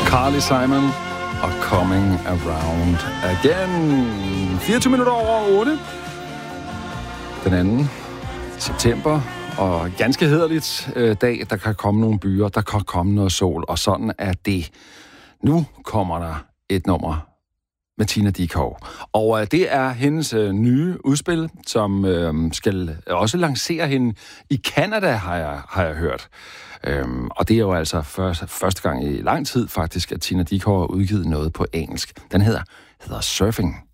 Carly Simon og Coming Around Again. 24 minutter over 8. Den 2. september. Og ganske hæderligt dag. Der kan komme nogle byer, der kan komme noget sol. Og sådan er det. Nu kommer der et nummer med Tina Dickow. Og det er hendes nye udspil, som skal også lancere hende i Canada, har jeg hørt. Og det er jo altså første gang i lang tid faktisk, at Tina Dickow har udgivet noget på engelsk. Den hedder Surfing.